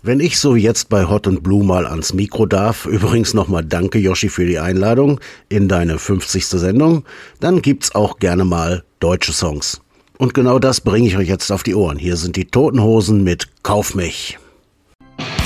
Wenn ich so jetzt bei Hot and Blue mal ans Mikro darf, übrigens nochmal danke Yoshi für die Einladung in deine 50. Sendung, dann gibt's auch gerne mal deutsche Songs. Und genau das bringe ich euch jetzt auf die Ohren. Hier sind die Toten Hosen mit Kauf mich.